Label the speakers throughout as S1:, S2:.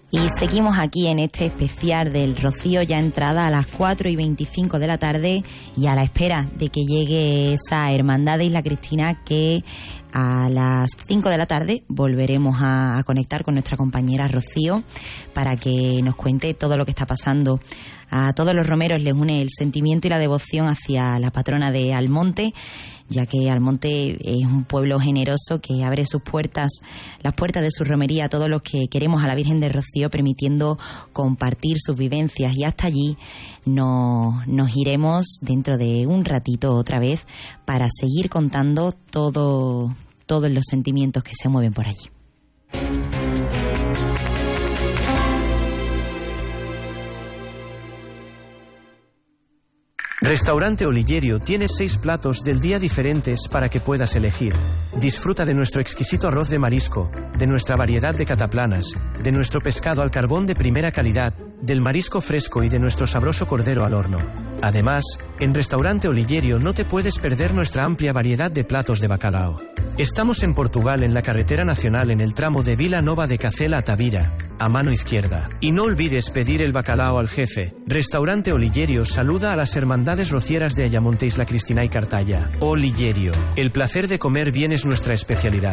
S1: Y seguimos aquí en este especial del Rocío, ya entrada a las 4:25 de la tarde y a la espera de que llegue esa hermandad de Isla Cristina, que a las 5 de la tarde volveremos a conectar con nuestra compañera Rocío para que nos cuente todo lo que está pasando. A todos los romeros les une el sentimiento y la devoción hacia la patrona de Almonte, ya que Almonte es un pueblo generoso que abre sus puertas, las puertas de su romería a todos los que queremos a la Virgen de Rocío, permitiendo compartir sus vivencias. Y hasta allí nos iremos dentro de un ratito otra vez para seguir contando todos los sentimientos que se mueven por allí.
S2: Restaurante Oligerio tiene 6 platos del día diferentes para que puedas elegir. Disfruta de nuestro exquisito arroz de marisco, de nuestra variedad de cataplanas, de nuestro pescado al carbón de primera calidad, del marisco fresco y de nuestro sabroso cordero al horno. Además, en Restaurante Oligerio no te puedes perder nuestra amplia variedad de platos de bacalao. Estamos en Portugal, en la carretera nacional, en el tramo de Vila Nova de Cacela a Tavira, a mano izquierda. Y no olvides pedir el bacalao al jefe. Restaurante Oligerio saluda a las hermandades rocieras de Ayamonte, Isla Cristina y Cartaya. Oligerio, el placer de comer bien es nuestra especialidad.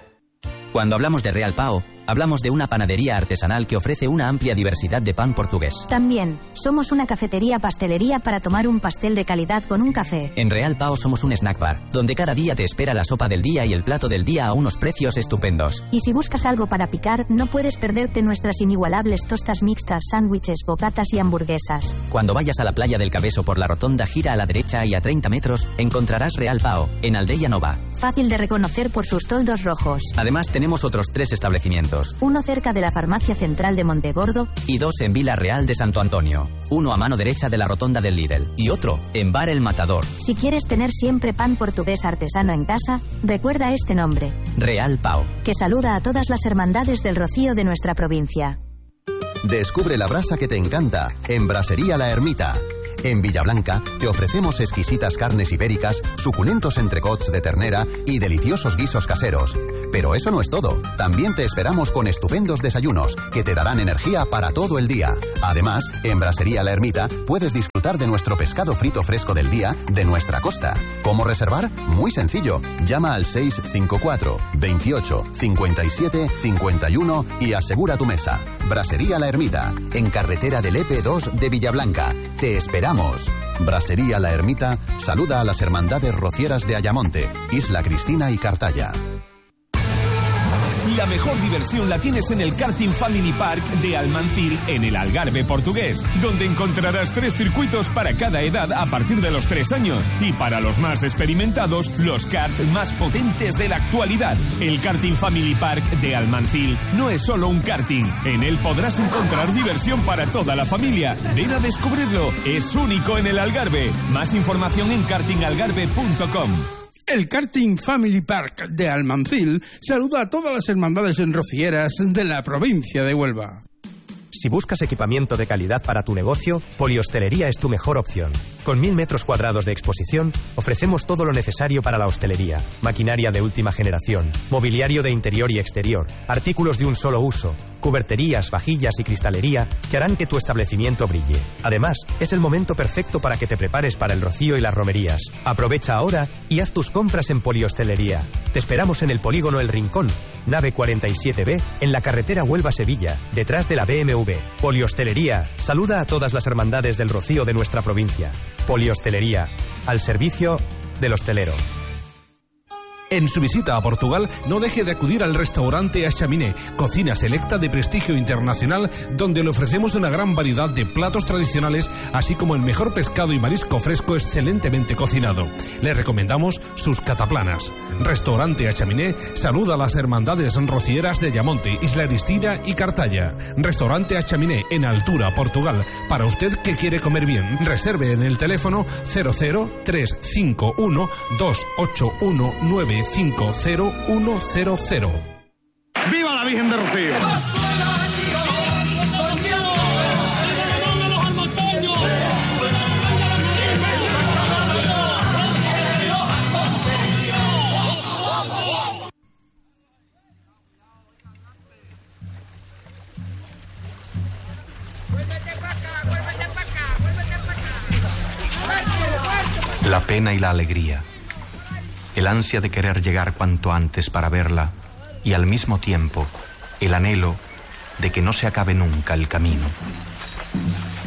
S3: Cuando hablamos de Real Pao, hablamos de una panadería artesanal que ofrece una amplia diversidad de pan portugués.
S4: También, somos una cafetería-pastelería para tomar un pastel de calidad con un café.
S3: En Real Pao somos un snack bar, donde cada día te espera la sopa del día y el plato del día a unos precios estupendos.
S4: Y si buscas algo para picar, no puedes perderte nuestras inigualables tostas mixtas, sándwiches, bocatas y hamburguesas.
S3: Cuando vayas a la playa del Cabeso por la rotonda, gira a la derecha y a 30 metros encontrarás Real Pao, en Aldeia Nova.
S4: Fácil de reconocer por sus toldos rojos.
S3: Además, tenemos otros 3 establecimientos.
S4: Uno cerca de la Farmacia Central de Montegordo.
S3: Y 2 en Vila Real de Santo Antonio. Uno a mano derecha de la rotonda del Lidl. Y otro en Bar El Matador.
S4: Si quieres tener siempre pan portugués artesano en casa, recuerda este nombre.
S3: Real Pao.
S4: Que saluda a todas las hermandades del Rocío de nuestra provincia.
S5: Descubre la brasa que te encanta en Brasería La Ermita. En Villablanca te ofrecemos exquisitas carnes ibéricas, suculentos entrecots de ternera y deliciosos guisos caseros. Pero eso no es todo. También te esperamos con estupendos desayunos que te darán energía para todo el día. Además, en Brasería La Ermita puedes disfrutar de nuestro pescado frito fresco del día de nuestra costa. ¿Cómo reservar? Muy sencillo. Llama al 654 28 57 51 y asegura tu mesa. Brasería La Ermita, en carretera del EP2 de Villablanca. Te esperamos. Brasería La Ermita saluda a las hermandades rocieras de Ayamonte, Isla Cristina y Cartaya.
S6: La mejor diversión la tienes en el Karting Family Park de Almancil, en el Algarve portugués, donde encontrarás 3 circuitos para cada edad a partir de los 3 años y para los más experimentados, los karts más potentes de la actualidad. El Karting Family Park de Almancil no es solo un karting, en él podrás encontrar diversión para toda la familia. Ven a descubrirlo, es único en el Algarve. Más información en kartingalgarve.com.
S7: El Karting Family Park de Almancil saluda a todas las hermandades enrocieras de la provincia de Huelva.
S2: Si buscas equipamiento de calidad para tu negocio, Polihostelería es tu mejor opción. Con 1000 metros cuadrados de exposición, ofrecemos todo lo necesario para la hostelería. Maquinaria de última generación, mobiliario de interior y exterior, artículos de un solo uso, cuberterías, vajillas y cristalería que harán que tu establecimiento brille. Además, es el momento perfecto para que te prepares para el rocío y las romerías. Aprovecha ahora y haz tus compras en Polihostelería. Te esperamos en el polígono El Rincón, nave 47B, en la carretera Huelva-Sevilla, detrás de la BMW. Polihostelería saluda a todas las hermandades del rocío de nuestra provincia. Polihostelería, al servicio del hostelero.
S8: En su visita a Portugal, no deje de acudir al restaurante A Chaminé, cocina selecta de prestigio internacional, donde le ofrecemos una gran variedad de platos tradicionales, así como el mejor pescado y marisco fresco excelentemente cocinado. Le recomendamos sus cataplanas. Restaurante A Chaminé saluda a las hermandades rocieras de Ayamonte, Isla Cristina y Cartaya. Restaurante A Chaminé, en Altura, Portugal. Para usted que quiere comer bien, reserve en el teléfono 00351 281 950 100.
S9: ¡Viva la Virgen de Rocío!
S10: La pena y la alegría, el ansia de querer llegar cuanto antes para verla y al mismo tiempo el anhelo de que no se acabe nunca el camino.